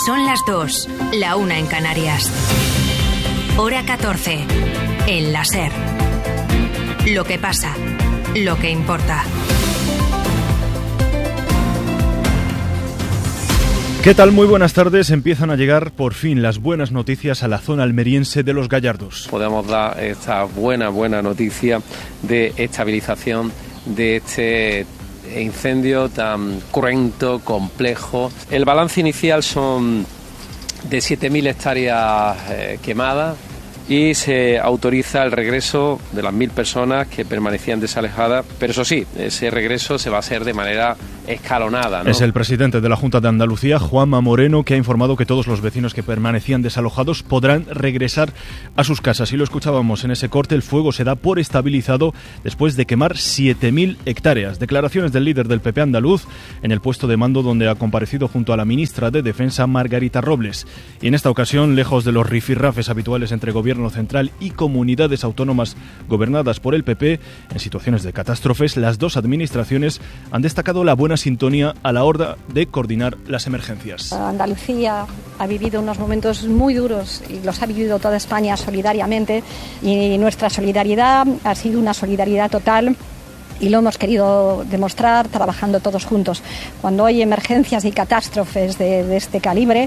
Son las 2, la 1 en Canarias. Hora 14, en la SER. Lo que pasa, lo que importa. ¿Qué tal? Muy buenas tardes. Empiezan a llegar por fin las buenas noticias a la zona almeriense de Los Gallardos. Podemos dar esta buena noticia de estabilización de este incendio tan cruento, complejo. El balance inicial son de 7.000 hectáreas quemadas y se autoriza el regreso de las 1.000 personas que permanecían desalojadas, pero eso sí, ese regreso se va a hacer de manera escalonada, ¿no? Es el presidente de la Junta de Andalucía, Juanma Moreno, que ha informado que todos los vecinos que permanecían desalojados podrán regresar a sus casas. Y lo escuchábamos en ese corte, el fuego se da por estabilizado después de quemar 7.000 hectáreas. Declaraciones del líder del PP andaluz en el puesto de mando donde ha comparecido junto a la ministra de Defensa, Margarita Robles. Y en esta ocasión, lejos de los rifirrafes habituales entre gobierno central y comunidades autónomas gobernadas por el PP, en situaciones de catástrofes, las dos administraciones han destacado la buena sintonía a la hora de coordinar las emergencias. Andalucía ha vivido unos momentos muy duros y los ha vivido toda España solidariamente, y nuestra solidaridad ha sido una solidaridad total. Y lo hemos querido demostrar trabajando todos juntos. Cuando hay emergencias y catástrofes de este calibre,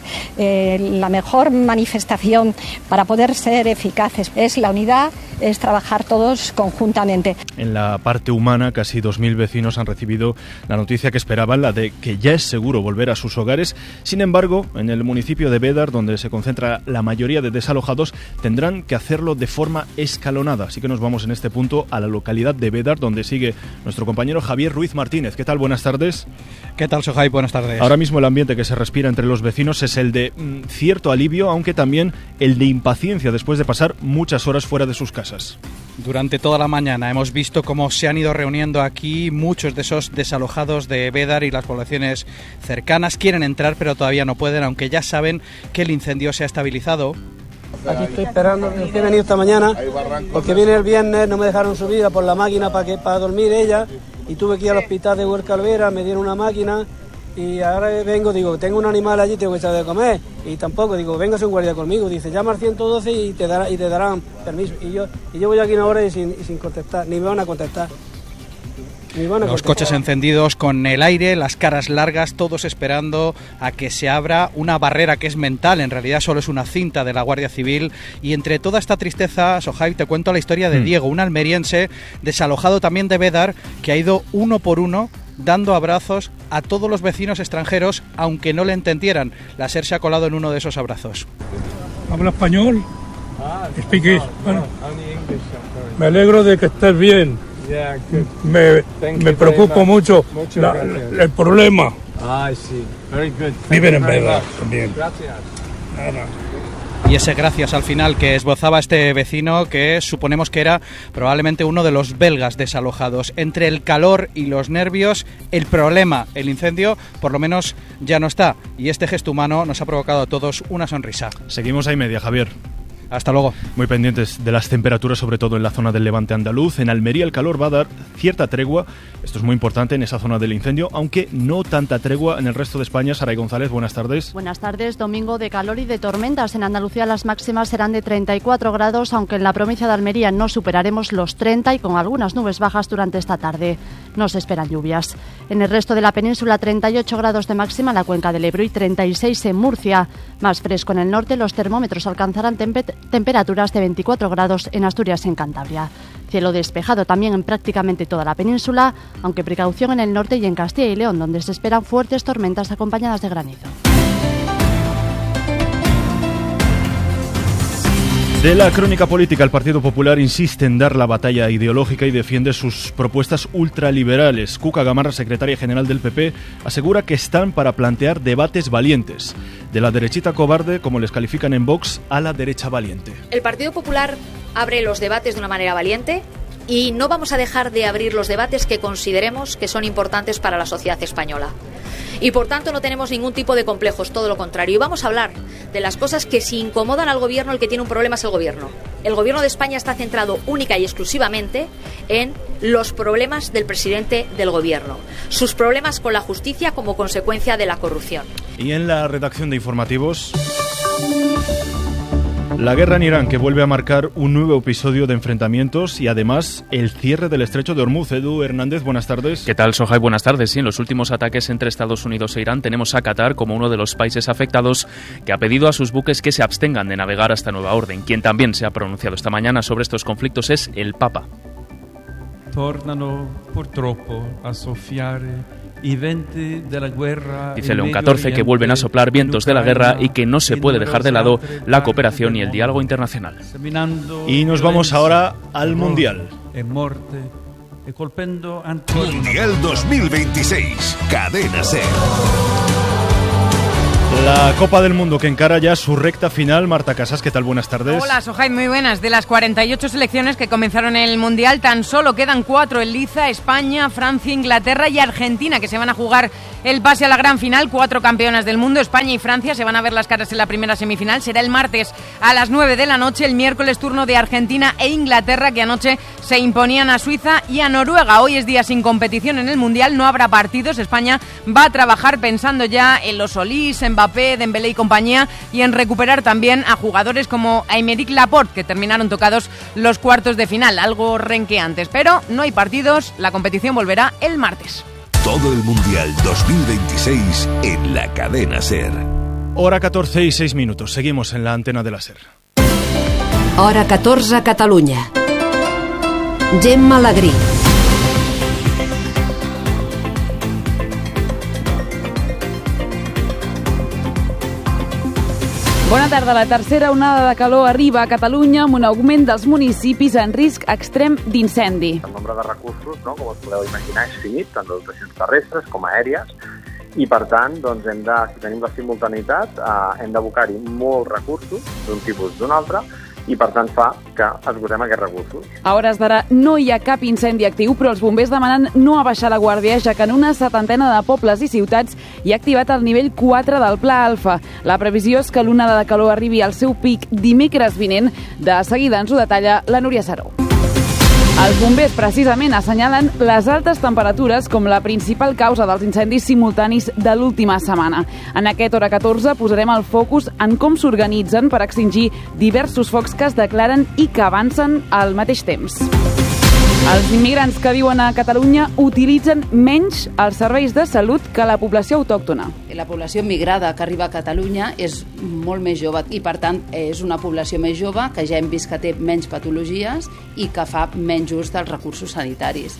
la mejor manifestación para poder ser eficaces es la unidad, es trabajar todos conjuntamente. En la parte humana, casi 2.000 vecinos han recibido la noticia que esperaban, la de que ya es seguro volver a sus hogares. Sin embargo, en el municipio de Bédar, donde se concentra la mayoría de desalojados, tendrán que hacerlo de forma escalonada. Así que nos vamos en este punto a la localidad de Bédar, donde sigue nuestro compañero Javier Ruiz Martínez. ¿Qué tal? Buenas tardes. ¿Qué tal, Sohai? Buenas tardes. Ahora mismo el ambiente que se respira entre los vecinos es el de cierto alivio, aunque también el de impaciencia después de pasar muchas horas fuera de sus casas. Durante toda la mañana hemos visto cómo se han ido reuniendo aquí muchos de esos desalojados de Bédar y las poblaciones cercanas. Quieren entrar, pero todavía no pueden, aunque ya saben que el incendio se ha estabilizado. Aquí estoy esperando, he venido esta mañana porque viene el viernes, no me dejaron subir por la máquina para dormir ella, y tuve que ir al hospital de Huerca Alvera, me dieron una máquina y ahora vengo, digo, tengo un animal allí, tengo que echar de comer, y tampoco, digo, véngase un guardia conmigo, dice, llama al 112 y te darán permiso, y yo voy aquí una hora y sin contestar, ni me van a contestar. Los coches encendidos con el aire, las caras largas, todos esperando a que se abra una barrera que es mental, en realidad solo es una cinta de la Guardia Civil. Y entre toda esta tristeza, Sohai, te cuento la historia de Diego, un almeriense desalojado también de Bédar, que ha ido uno por uno dando abrazos a todos los vecinos extranjeros, aunque no le entendieran. La SER se ha colado en uno de esos abrazos. ¿Habla español? Speak. Bueno, me alegro de que estés bien. Me preocupa mucho el problema. Viven en Bédar también. Y ese gracias al final que esbozaba este vecino, que suponemos que era probablemente uno de los belgas desalojados. Entre el calor y los nervios, el problema, el incendio, por lo menos ya no está. Y este gesto humano nos ha provocado a todos una sonrisa. Seguimos ahí media, Javier. Hasta luego. Muy pendientes de las temperaturas, sobre todo en la zona del levante andaluz. En Almería el calor va a dar cierta tregua. Esto es muy importante en esa zona del incendio, aunque no tanta tregua en el resto de España. Saray González, buenas tardes. Buenas tardes. Domingo de calor y de tormentas. En Andalucía las máximas serán de 34 grados, aunque en la provincia de Almería no superaremos los 30 y con algunas nubes bajas durante esta tarde. No se esperan lluvias. En el resto de la península 38 grados de máxima en la cuenca del Ebro y 36 en Murcia. Más fresco en el norte, los termómetros alcanzarán temperaturas de 24 grados en Asturias y en Cantabria. Cielo despejado también en prácticamente toda la península, aunque precaución en el norte y en Castilla y León, donde se esperan fuertes tormentas acompañadas de granizo. De la crónica política, el Partido Popular insiste en dar la batalla ideológica y defiende sus propuestas ultraliberales. Cuca Gamarra, secretaria general del PP, asegura que están para plantear debates valientes. De la derechita cobarde, como les califican en Vox, a la derecha valiente. El Partido Popular abre los debates de una manera valiente y no vamos a dejar de abrir los debates que consideremos que son importantes para la sociedad española. y por tanto no tenemos ningún tipo de complejos, todo lo contrario. Y vamos a hablar de las cosas que si incomodan al gobierno, el que tiene un problema es el gobierno. El gobierno de España está centrado única y exclusivamente en los problemas del presidente del gobierno, sus problemas con la justicia como consecuencia de la corrupción. Y en la redacción de informativos, la guerra en Irán, que vuelve a marcar un nuevo episodio de enfrentamientos y además el cierre del estrecho de Hormuz. Edu Hernández, buenas tardes. ¿Qué tal, Sohai? Buenas tardes. Sí, en los últimos ataques entre Estados Unidos e Irán tenemos a Qatar como uno de los países afectados, que ha pedido a sus buques que se abstengan de navegar hasta nueva orden. Quien también se ha pronunciado esta mañana sobre estos conflictos es el Papa. Tornano purtroppo a soffiare i venti della guerra. Dice León XIV que vuelven a soplar vientos de la guerra y que no se puede dejar de lado la cooperación y el diálogo internacional. Y nos vamos ahora al Mundial. Mundial 2026, Cadena SER. La Copa del Mundo que encara ya su recta final. Marta Casas, ¿qué tal? Buenas tardes. Hola, Sohai, muy buenas. De las 48 selecciones que comenzaron el Mundial, tan solo quedan 4 en liza: España, Francia, Inglaterra y Argentina, que se van a jugar el pase a la gran final. 4 campeonas del mundo, España y Francia, se van a ver las caras en la primera semifinal. Será el martes a las 9 de la noche. El miércoles turno de Argentina e Inglaterra, que anoche se imponían a Suiza y a Noruega. Hoy es día sin competición en el Mundial, no habrá partidos. España va a trabajar pensando ya en los Solís, Mbappé, Dembélé y compañía, y en recuperar también a jugadores como Aymeric Laporte, que terminaron tocados los cuartos de final, algo renqueantes. Pero no hay partidos, la competición volverá el martes. Todo el Mundial 2026 en la Cadena SER. Hora 14 y 6 minutos. Seguimos en la antena de la SER. Hora 14, Catalunya. Gemma Alegrí. Bona tarda. La tercera onada de calor arriba a Catalunya amb un augment dels municipis en risc extrem d'incendi. El nombre de recursos, no, com us podeu imaginar, és finit, tant de dotacions terrestres com aèries, i per tant, doncs, si tenim la simultaneïtat, hem d'abocar-hi molts recursos d'un tipus d'un altre, i per tant fa que esgotem aquests recursos. A hores d'ara no hi ha cap incendi actiu, però els bombers demanen no abaixar la guàrdia, ja que en una 70ena de pobles i ciutats hi ha activat el nivell 4 del Pla Alfa. La previsió és que l'onada de calor arribi al seu pic dimecres vinent. De seguida ens ho detalla la Núria Saró. Els bombers precisament assenyalen les altes temperatures com la principal causa dels incendis simultanis de l'última setmana. En aquest Hora 14 posarem el focus en com s'organitzen per extingir diversos focs que es declaren i que avancen al mateix temps. Els immigrants que viuen a Catalunya utilitzen menys els serveis de salut que la població autòctona. La població migrada que arriba a Catalunya és molt més jove i, per tant, és una població més jove que ja hem vist que té menys patologies i que fa menys ús dels recursos sanitaris.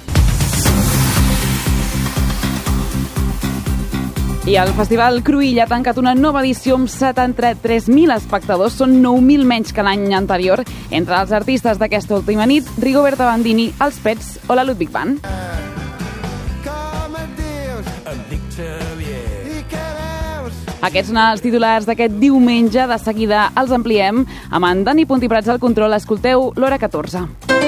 I el Festival Cruïlla ha tancat una nova edició amb 73.000 espectadors, són 9.000 menys que l'any anterior. Entre els artistes d'aquesta última nit, Rigoberta Bandini, Els Pets o la Ludwig Band. Aquests són els titulars d'aquest diumenge. De seguida els ampliem amb en Dani Puntiprats al control. Escolteu l'Hora 14.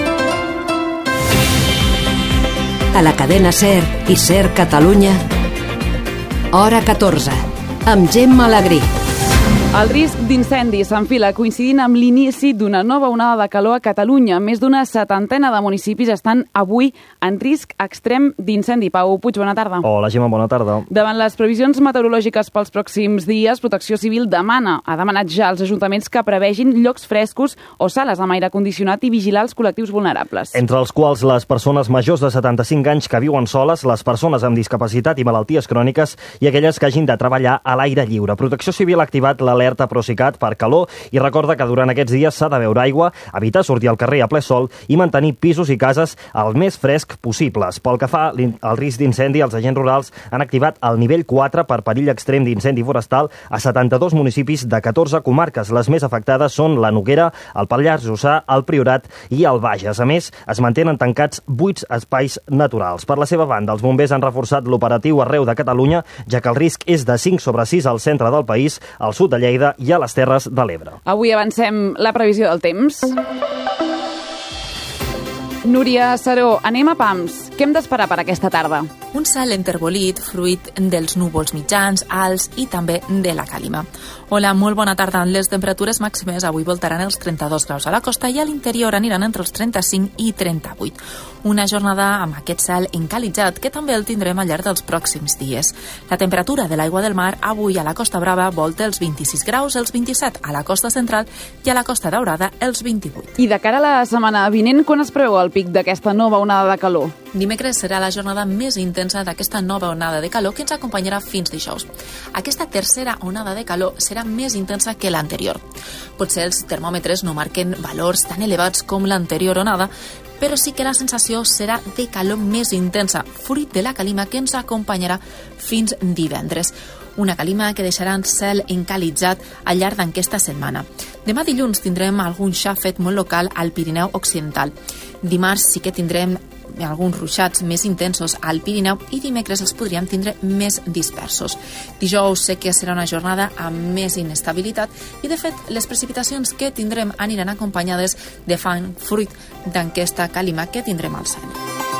A la cadena SER i SER Catalunya, Hora 14, amb Gemma Alegrí. El risc d'incendi s'enfila coincidint amb l'inici d'una nova onada de calor a Catalunya. Més d'una 70ena de municipis estan avui en risc extrem d'incendi. Pau Puig, bona tarda. Hola, Gemma, bona tarda. Davant les previsions meteorològiques pels pròxims dies, Protecció Civil ha demanat ja als ajuntaments que prevegin llocs frescos o sales amb aire condicionat i vigilar els col·lectius vulnerables. Entre els quals les persones majors de 75 anys que viuen soles, les persones amb discapacitat i malalties cròniques i aquelles que hagin de treballar a l'aire lliure. Protecció Civil ha activat l'alerta Procicat per calor i recorda que durant aquests dies s'ha de beure aigua, evitar sortir al carrer a ple sol i mantenir pisos i cases el més fresc possibles. Pel que fa al risc d'incendi, els agents rurals han activat el nivell 4 per perill extrem d'incendi forestal a 72 municipis de 14 comarques. Les més afectades són la Noguera, el Pallars Jussà, el Priorat i el Bages. A més, es mantenen tancats 8 espais naturals. Per la seva banda, els bombers han reforçat l'operatiu arreu de Catalunya, ja que el risc és de 5/6 al centre del país, al sud de Lleida i a les Terres de l'Ebre. Avui avancem la previsió del temps. Núria Saró, anem a pams. Què hem d'esperar per aquesta tarda? Un cel enterbolit, fruit dels núvols mitjans, alts i també de la càlima. Hola, molt bona tarda. Les temperatures màximes avui voltaran els 32 graus a la costa i a l'interior aniran entre els 35 i 38. Una jornada amb aquest cel encalitzat que també el tindrem al llarg dels pròxims dies. La temperatura de l'aigua del mar avui a la Costa Brava volta els 26 graus, els 27 a la costa central i a la Costa Daurada els 28. I de cara a la setmana vinent, quan es preveu el pic d'aquesta nova onada de calor? Dimecres serà la jornada més intensa d'aquesta nova onada de calor que ens acompanyarà fins dijous. Aquesta tercera onada de calor serà més intensa que l'anterior. Potser els termòmetres no marquen valors tan elevats com l'anterior onada, però sí que la sensació serà de calor més intensa, fruit de la calima que ens acompanyarà fins divendres. Una calima que deixarà el cel encalitzat al llarg d'aquesta setmana. Demà dilluns tindrem algun xàfet molt local al Pirineu Occidental. Dimarts sí que tindrem alguns ruixats més intensos al Pirineu i dimecres els podríem tindre més dispersos. Dijous sé que serà una jornada amb més inestabilitat i, de fet, les precipitacions que tindrem aniran acompanyades de fang fruit d'aquesta calima que tindrem al cel.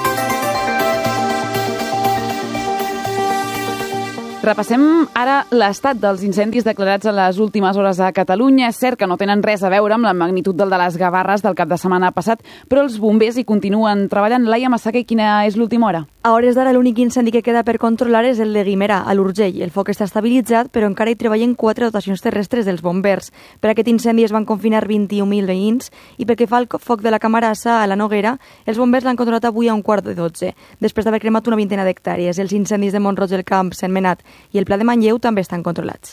Repassem ara l'estat dels incendis declarats en les últimes hores a Catalunya. És cert que no tenen res a veure amb la magnitud del de les Gavarres del cap de setmana passat, però els bombers hi continuen treballant. Laia Massaquer, quina és l'última hora? A hores d'ara l'únic incendi que queda per controlar és el de Guimerà, a l'Urgell. El foc està estabilitzat, però encara hi treballen 4 dotacions terrestres dels bombers. Per aquest incendi es van confinar 21.000 veïns i pel que fa al foc de la Camarassa a la Noguera, els bombers l'han controlat avui a 11:45, després d'haver cremat una vintena d'hectàrees. Els incendis de Mont-roig del Camp, Sentmenat i el Pla de Manlleu també estan controlats.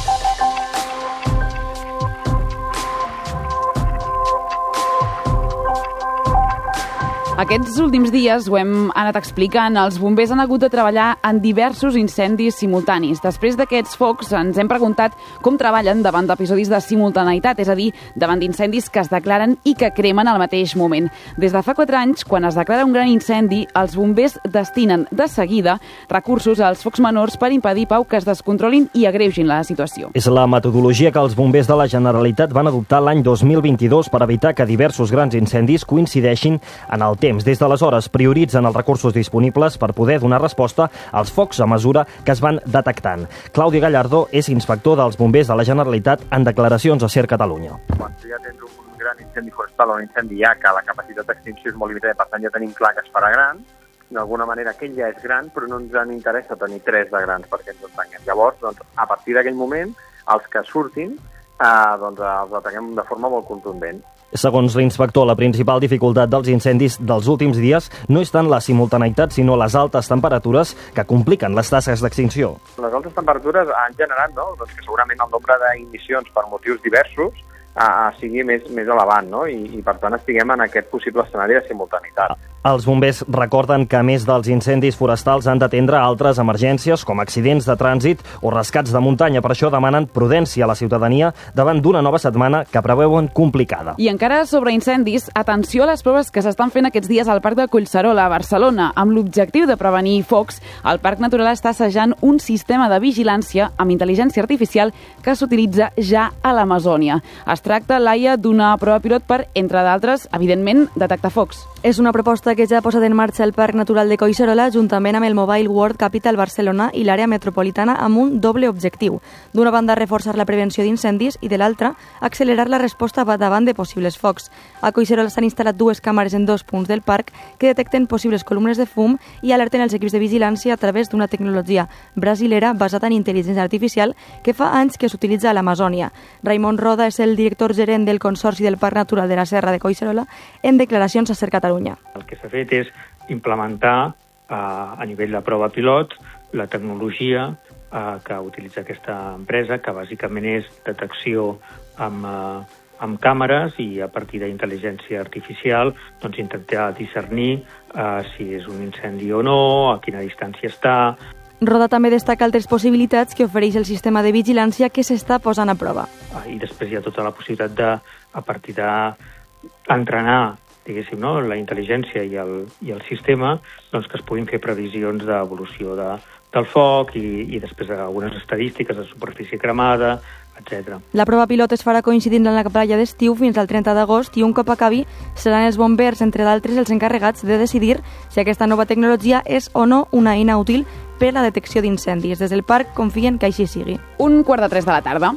Aquests últims dies, ho hem anat explicant, els bombers han hagut de treballar en diversos incendis simultanis. Després d'aquests focs ens hem preguntat com treballen davant d'episodis de simultaneïtat, és a dir, davant d'incendis que es declaren i que cremen al mateix moment. Des de fa 4 anys, quan es declara un gran incendi, els bombers destinen de seguida recursos als focs menors per impedir, Pau, que es descontrolin i agreugin la situació. És la metodologia que els bombers de la Generalitat van adoptar l'any 2022 per evitar que diversos grans incendis coincideixin en el temps. Des d'aleshores prioritzen els recursos disponibles per poder donar resposta als focs a mesura que es van detectant. Claudi Gallardo és inspector dels bombers de la Generalitat en declaracions a SER Catalunya. Quan ja tens un gran incendi forestal o un incendi ja que la capacitat d'extinció és molt limitada, per tant ja tenim clar que es farà gran, d'alguna manera aquell ja és gran, però no ens interessa tenir 3 de grans perquè ens entenguem. Llavors, a partir d'aquell moment, els que surtin els ataquem de forma molt contundent. Segons l'inspector, la principal dificultat dels incendis dels últims dies no és tant la simultaneïtat, sinó les altes temperatures que compliquen les tasques d'extinció. Les altes temperatures han generat que segurament el nombre d'ignicions per motius diversos sigui més elevat, i per tant estiguem en aquest possible escenari de simultaneïtat. Els bombers recorden que, a més dels incendis forestals, han d'atendre altres emergències, com accidents de trànsit o rescats de muntanya. Per això demanen prudència a la ciutadania davant d'una nova setmana que preveuen complicada. I encara sobre incendis, atenció a les proves que s'estan fent aquests dies al Parc de Collserola, a Barcelona. Amb l'objectiu de prevenir focs, el Parc Natural està assajant un sistema de vigilància amb intel·ligència artificial que s'utilitza ja a l'Amazònia. Es tracta, Laia, d'una prova pilot per, entre d'altres, evidentment, detectar focs. És una proposta que ja ha posat en marxa el Parc Natural de Collserola juntament amb el Mobile World Capital Barcelona i l'àrea metropolitana amb un doble objectiu. D'una banda, reforçar la prevenció d'incendis i de l'altra, accelerar la resposta davant de possibles focs. A Collserola s'han instal·lat 2 càmeres en 2 punts del parc que detecten possibles columnes de fum i alerten els equips de vigilància a través d'una tecnologia brasilera basada en intel·ligència artificial que fa anys que s'utilitza a l'Amazònia. Raimon Roda és el director gerent del Consorci del Parc Natural de la Serra de Collserola en declaracions a SER Catalunya. El que s'ha fet és implementar a nivell de prova pilot la tecnologia que utilitza aquesta empresa, que bàsicament és detecció amb càmeres i a partir d'intel·ligència artificial intentar discernir si és un incendi o no, a quina distància està. Roda també destaca altres possibilitats que ofereix el sistema de vigilància que s'està posant a prova. I després hi ha tota la possibilitat de, a partir d'entrenar diguéssim, la intel·ligència i el sistema, que es puguin fer previsions d'evolució del foc i després algunes estadístiques de superfície cremada, etc. La prova pilot es farà coincidint en la playa d'estiu fins al 30 d'agost i un cop acabi seran els bombers, entre d'altres, els encarregats de decidir si aquesta nova tecnologia és o no una eina útil per a la detecció d'incendis. Des del parc confien que així sigui. 2:45 de la tarda.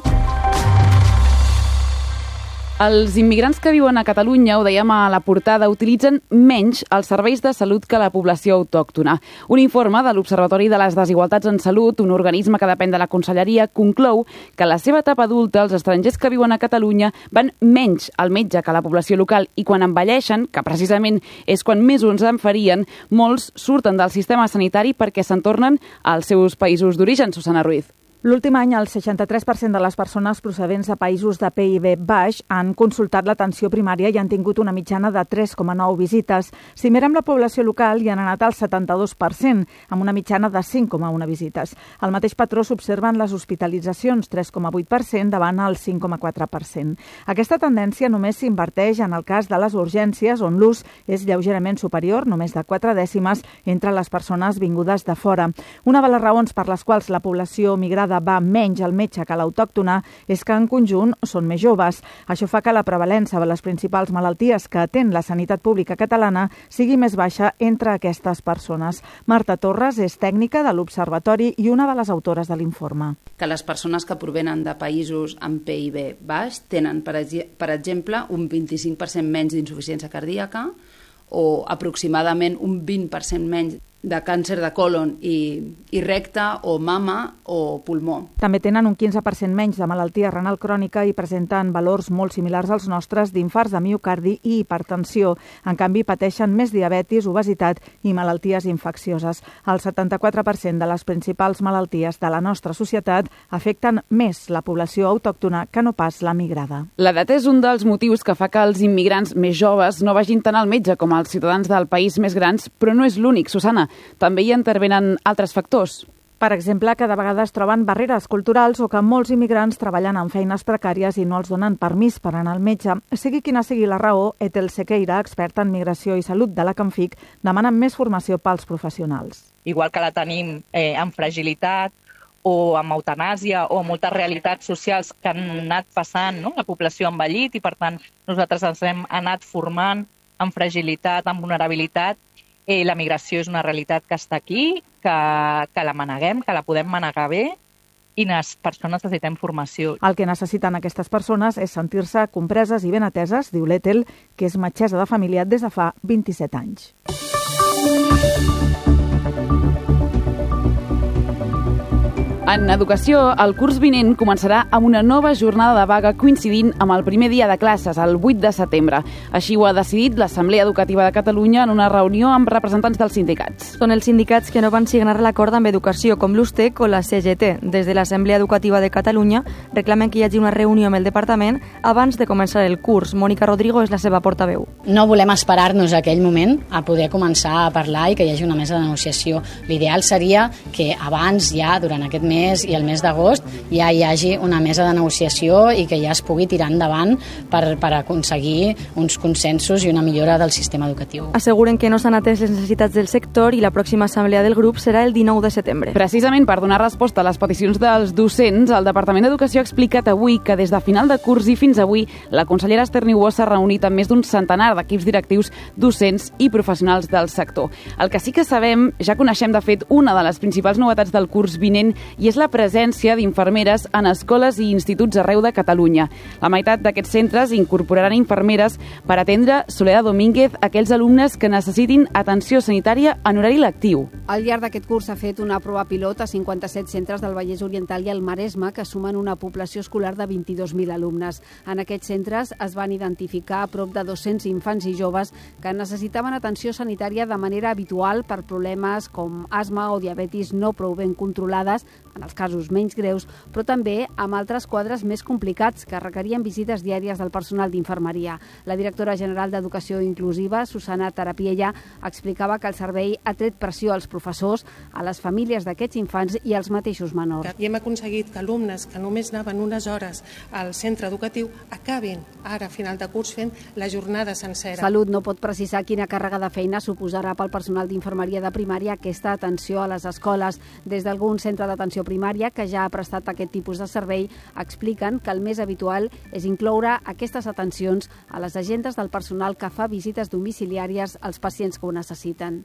Els immigrants que viuen a Catalunya, ho dèiem a la portada, utilitzen menys els serveis de salut que la població autòctona. Un informe de l'Observatori de les Desigualtats en Salut, un organisme que depèn de la Conselleria, conclou que a la seva etapa adulta els estrangers que viuen a Catalunya van menys al metge que la població local i quan envelleixen, que precisament és quan més uns en farien, molts surten del sistema sanitari perquè se'n tornen als seus països d'origen. Susana Ruiz. L'últim any, el 63% de les persones procedents de països de PIB baix han consultat l'atenció primària i han tingut una mitjana de 3,9 visites. Si mirem la població local, hi han anat al 72%, amb una mitjana de 5,1 visites. El mateix patró s'observa en les hospitalitzacions, 3,8% davant el 5,4%. Aquesta tendència només s'inverteix en el cas de les urgències, on l'ús és lleugerament superior, només de 4 dècimes, entre les persones vingudes de fora. Una de les raons per les quals la població migrada va menys al metge que l'autòctona és que en conjunt són més joves. Això fa que la prevalença de les principals malalties que atén la sanitat pública catalana sigui més baixa entre aquestes persones. Marta Torres és tècnica de l'Observatori i una de les autores de l'informe. Que les persones que provenen de països amb PIB baix tenen, per exemple, un 25% menys d'insuficiència cardíaca o aproximadament un 20% menys de càncer de còlon i recte o mama o pulmó. També tenen un 15% menys de malaltia renal crònica i presenten valors molt similars als nostres d'infarts de miocardi i hipertensió. En canvi, pateixen més diabetis, obesitat i malalties infeccioses. El 74% de les principals malalties de la nostra societat afecten més la població autòctona que no pas la migrada. L'edat és un dels motius que fa que els immigrants més joves no vagin tant al metge com els ciutadans del país més grans, però no és l'únic, Susana. També hi intervenen altres factors. Per exemple, que de vegades troben barreres culturals o que molts immigrants treballen en feines precàries i no els donen permís per anar al metge. Sigui quina sigui la raó, Ethel Sequeira, experta en migració i salut de la Camfic, demana més formació pels professionals. Igual que la tenim en fragilitat o amb eutanàsia o amb moltes realitats socials que han anat passant, no? La població ha envellit i, per tant, nosaltres ens hem anat formant en fragilitat, en vulnerabilitat. La migració és una realitat que està aquí, que la maneguem, que la podem manegar bé i les persones necessitem formació. El que necessiten aquestes persones és sentir-se compreses i ben ateses, diu l'Ethel, que és metgessa de família des de fa 27 anys. En educació, el curs vinent començarà amb una nova jornada de vaga coincidint amb el primer dia de classes, el 8 de setembre. Així ho ha decidit l'Assemblea Educativa de Catalunya en una reunió amb representants dels sindicats. Són els sindicats que no van signar l'acord amb educació, com l'USTEC o la CGT. Des de l'Assemblea Educativa de Catalunya reclamen que hi hagi una reunió amb el departament abans de començar el curs. Mònica Rodrigo és la seva portaveu. No volem esperar-nos a aquell moment a poder començar a parlar i que hi hagi una mesa de negociació. L'ideal seria que abans, ja durant aquest mes i el mes d'agost, ja hi hagi una mesa de negociació i que ja es pugui tirar endavant per aconseguir uns consensos i una millora del sistema educatiu. Asseguren que no s'han atès les necessitats del sector i la pròxima assemblea del grup serà el 19 de setembre. Precisament per donar resposta a les peticions dels docents, el Departament d'Educació ha explicat avui que des de final de curs i fins avui la consellera Esther Niubó s'ha reunit amb més d'un centenar d'equips directius, docents i professionals del sector. El que sí que sabem, ja coneixem de fet una de les principals novetats del curs vinent i és la presència d'infermeres en escoles i instituts arreu de Catalunya. La meitat d'aquests centres incorporaran infermeres per atendre Soledad Domínguez aquells alumnes que necessitin atenció sanitària en horari lectiu. Al llarg d'aquest curs s'ha fet una prova pilot a 57 centres del Vallès Oriental i el Maresme que sumen una població escolar de 22.000 alumnes. En aquests centres es van identificar a prop de 200 infants i joves que necessitaven atenció sanitària de manera habitual per problemes com asma o diabetis no prou ben controlades, en els casos menys greus, però també amb altres quadres més complicats que requerien visites diàries del personal d'infermeria. La directora general d'Educació Inclusiva, Susana Tarapiella, explicava que el servei ha tret pressió als professors, a les famílies d'aquests infants i als mateixos menors. I hem aconseguit que alumnes que només anaven unes hores al centre educatiu acabin ara, a final de curs, fent la jornada sencera. Salut no pot precisar quina càrrega de feina suposarà pel personal d'infermeria de primària aquesta atenció a les escoles. Des d'algun centre d'atenció d'atenció primària que ja ha prestat aquest tipus de servei expliquen que el més habitual és incloure aquestes atencions a les agendes del personal que fa visites domiciliàries als pacients que ho necessiten.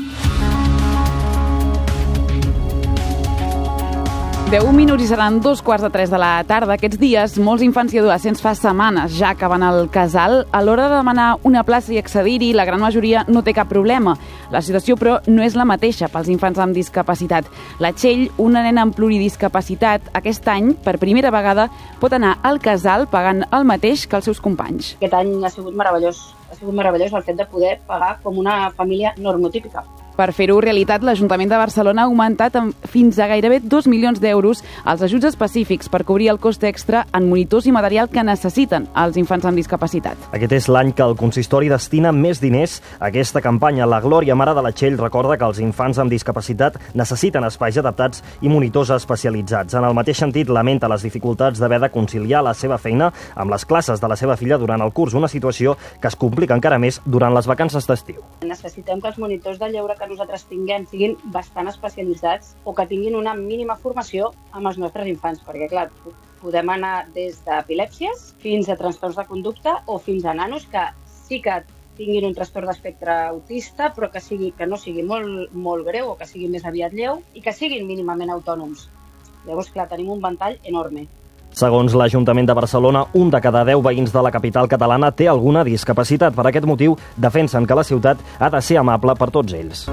10 minuts i seran 2:15 de la tarda. Aquests dies, molts infants i adolescents fa setmanes ja que van al casal. A l'hora de demanar una plaça i accedir-hi, la gran majoria no té cap problema. La situació, però, no és la mateixa pels infants amb discapacitat. La Txell, una nena amb pluridiscapacitat, aquest any, per primera vegada, pot anar al casal pagant el mateix que els seus companys. Aquest any ha sigut meravellós. Ha sigut meravellós el fet de poder pagar com una família normotípica. Per fer-ho realitat, l'Ajuntament de Barcelona ha augmentat fins a gairebé 2 milions d'euros els ajuts específics per cobrir el cost extra en monitors i material que necessiten els infants amb discapacitat. Aquest és l'any que el consistori destina més diners a aquesta campanya. La Glòria, mare de la Txell, recorda que els infants amb discapacitat necessiten espais adaptats i monitors especialitzats. En el mateix sentit, lamenta les dificultats d'haver de conciliar la seva feina amb les classes de la seva filla durant el curs, una situació que es complica encara més durant les vacances d'estiu. Necessitem que els monitors de lleure que nosaltres tinguem siguin bastant especialitzats o que tinguin una mínima formació amb els nostres infants, perquè, clar, podem anar des d'epilèpsies fins a trastorns de conducta o fins a nanos que sí que tinguin un trastorn d'espectre autista, però que no sigui molt greu o que sigui més aviat lleu i que siguin mínimament autònoms. Llavors, clar, tenim un ventall enorme. Segons l'Ajuntament de Barcelona, 1 de cada 10 veïns de la capital catalana té alguna discapacitat. Per aquest motiu, defensen que la ciutat ha de ser amable per tots ells.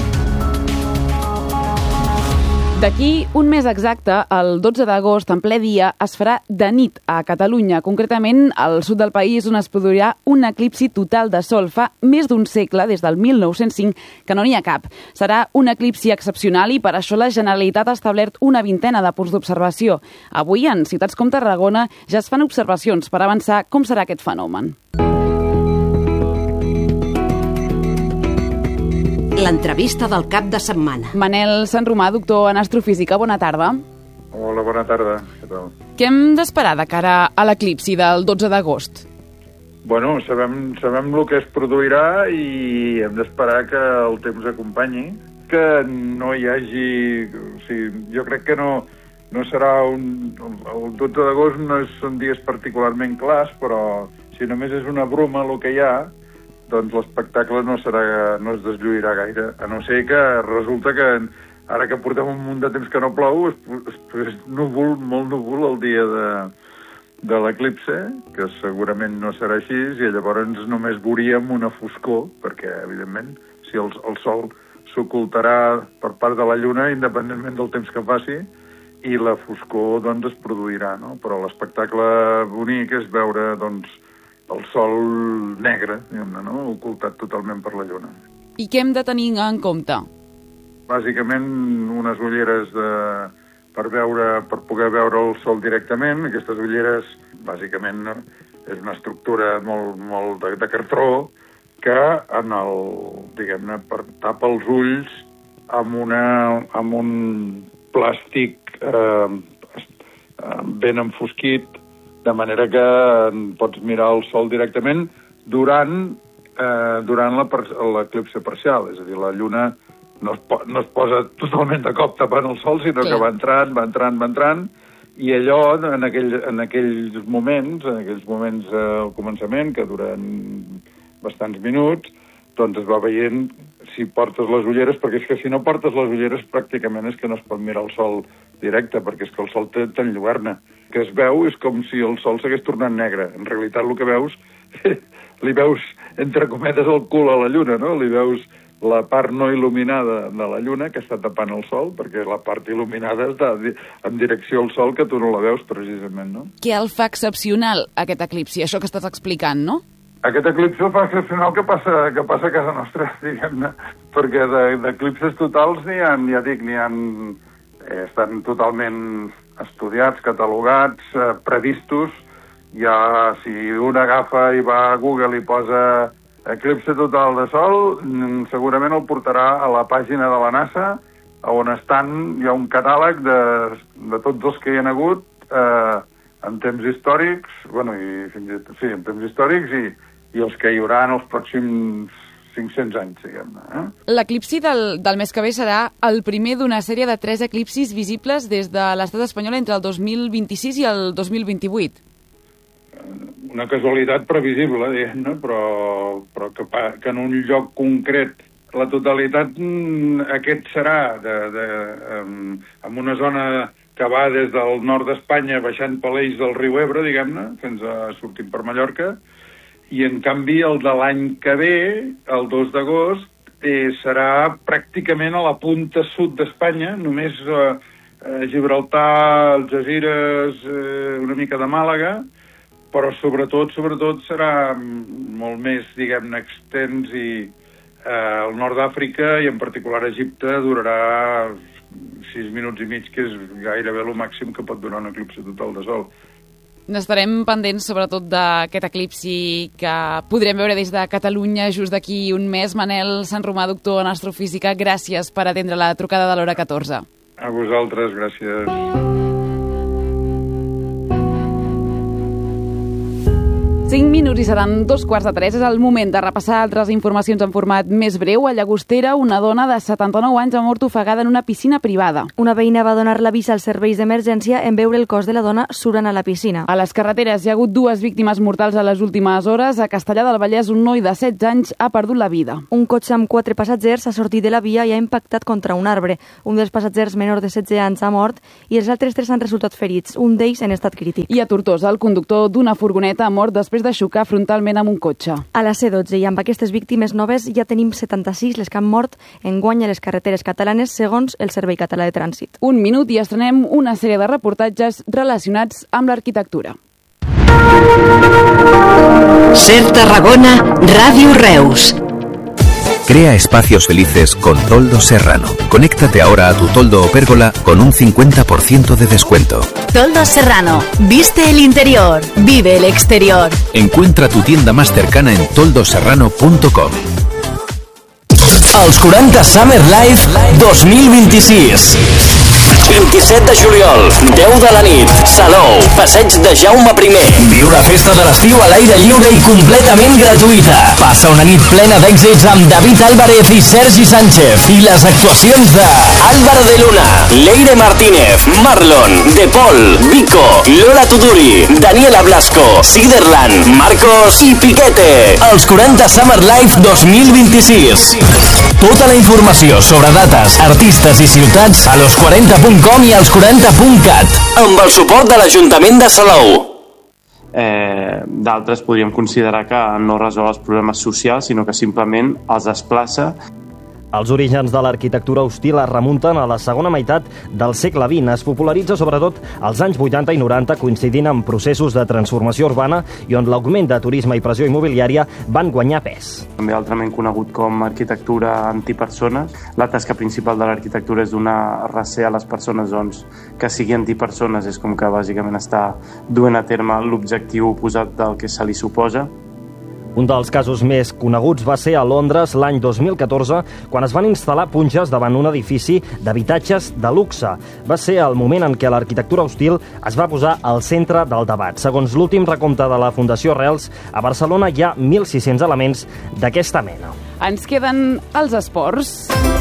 D'aquí un mes exacte, el 12 d'agost, en ple dia, es farà de nit a Catalunya. Concretament, al sud del país, on es produirà un eclipsi total de sol. Fa més d'un segle, des del 1905, que no n'hi ha cap. Serà un eclipsi excepcional i per això la Generalitat ha establert una vintena de punts d'observació. Avui, en ciutats com Tarragona, ja es fan observacions per avançar com serà aquest fenomen. L'entrevista del cap de setmana. Manel Sanromà, doctor en astrofísica, bona tarda. Hola, bona tarda. Què tal? Què hem d'esperar de cara a l'eclipsi del 12 d'agost? Bueno, sabem el que es produirà i hem d'esperar que el temps acompanyi, que no hi hagi... O sigui, jo crec que no serà un... El 12 d'agost no són dies particularment clars, però si només és una bruma el que hi ha, doncs l'espectacle no es deslluirà gaire, a no ser que resulta que ara que portem un munt de temps que no plou, és núvol, molt núvol el dia de l'eclipse, que segurament no serà així, i llavors només veuríem una foscor, perquè, evidentment, si el sol s'ocultarà per part de la lluna, independentment del temps que faci, i la foscor, doncs, es produirà, no? Però l'espectacle bonic és veure, doncs, el sol negre, diguem-ne, no? Ocultat totalment per la lluna. I què hem de tenir en compte? Bàsicament, unes ulleres per poder veure el sol directament. Aquestes ulleres, bàsicament, és una estructura molt de cartró que tapa els ulls amb un plàstic ben enfosquit, de manera que pots mirar el sol directament durant l'eclipse parcial. És a dir, la lluna no es posa totalment de cop tapant el sol, sinó que va entrant, i allò, en aquells moments al començament, que duren bastants minuts, doncs es va veient si portes les ulleres, perquè és que si no portes les ulleres pràcticament és que no es pot mirar el sol directe, perquè és que el sol t'enlluerna. Que es veu és com si el sol s'hagués tornat negre. En realitat el que veus, li veus, entre cometes, el cul a la lluna, no? Li veus la part no il·luminada de la lluna que està tapant el sol, perquè la part il·luminada està en direcció al sol, que tu no la veus precisament, no? Què el fa excepcional, aquest eclipsi, això que estàs explicant, no? Aquest eclipsi el fa excepcional que passa a casa nostra, diguem-ne, perquè d'eclipses totals estan totalment estudiats, catalogats, previstos. Ja, si un agafa i va a Google i posa eclipse total de sol, segurament el portarà a la pàgina de la NASA, on hi ha un catàleg de tots els que hi ha hagut en temps històrics, en temps històrics, i els que hi haurà en els pròxims 500 anys, diguem-ne. L'eclipsi del mes que ve serà el primer d'una sèrie de 3 eclipsis visibles des de l'estat espanyol entre el 2026 i el 2028. Una casualitat previsible, diguem-ne, però que en un lloc concret la totalitat aquest serà en una zona que va des del nord d'Espanya baixant per l'eix del riu Ebre, diguem-ne, fins a sortir per Mallorca, i en canvi el de l'any que ve, el 2 d'agost, serà pràcticament a la punta sud d'Espanya, només Gibraltar, Algesires, una mica de Màlaga, però sobretot serà molt més, diguem-ne, extens i el nord d'Àfrica i en particular Egipte durarà 6 minuts i mig, que és gairebé el màxim que pot durar un eclipsi total de sol. N'estarem pendents sobretot d'aquest eclipsi que podrem veure des de Catalunya just d'aquí un mes. Manel Sanromà, doctor en astrofísica, gràcies per atendre la trucada de l'hora 14. A vosaltres, gràcies. 5 minuts i seran 2:15. És el moment de repassar altres informacions en format més breu. A Llagostera, una dona de 79 anys ha mort ofegada en una piscina privada. Una veïna va donar l'avís als serveis d'emergència en veure el cos de la dona surant a la piscina. A les carreteres hi ha hagut 2 víctimes mortals a les últimes hores. A Castellar del Vallès, un noi de 16 anys ha perdut la vida. Un cotxe amb 4 passatgers ha sortit de la via i ha impactat contra un arbre. Un dels passatgers menor de 16 anys ha mort i els altres 3 han resultat ferits, un d'ells en estat crític. I a Tortosa, el conductor d'una furgoneta ha mort després de xocar frontalment amb un cotxe. A la C12 i amb aquestes víctimes noves ja tenim 76 les que han mort enguany a les carreteres catalanes segons el Servei Català de Trànsit. Un minut i estrenem una sèrie de reportatges relacionats amb l'arquitectura. Ser Tarragona, Ràdio Reus. Crea espacios felices con Toldo Serrano. Conéctate ahora a tu toldo o pérgola con un 50% de descuento. Toldo Serrano. Viste el interior. Vive el exterior. Encuentra tu tienda más cercana en toldoserrano.com. Els 40 Summer Live 2026. 27 de juliol, 10 de la nit, Salou, passeig de Jaume I. Viu la festa de l'estiu a l'aire lliure i completament gratuïta. Passa una nit plena d'èxits amb David Álvarez i Sergi Sánchez i les actuacions de Álvaro de Luna, Leire Martínez, Marlon, De Paul, Vico, Lola Tuduri, Daniela Blasco, Siderland, Marcos i Piquete. Els 40 Summer Live 2026. Tota la informació sobre dates, artistes i ciutats a los40.com i als40.cat. Amb el suport de l'Ajuntament de Salou. D'altres podríem considerar que no resol els problemes socials, sinó que simplement els desplaça. Els orígens de l'arquitectura hostil es remunten a la segona meitat del segle XX. Es popularitza sobretot als anys 80 i 90, coincidint amb processos de transformació urbana i on l'augment de turisme i pressió immobiliària van guanyar pes. També altrament conegut com arquitectura antipersones. La tasca principal de l'arquitectura és donar recer a les persones que sigui antipersones. És com que bàsicament està duent a terme l'objectiu oposat del que se li suposa. Un dels casos més coneguts va ser a Londres l'any 2014, quan es van instal·lar punxes davant un edifici d'habitatges de luxe. Va ser el moment en què l'arquitectura hostil es va posar al centre del debat. Segons l'últim recompte de la Fundació Arrels, a Barcelona hi ha 1.600 elements d'aquesta mena. Ens queden els esports.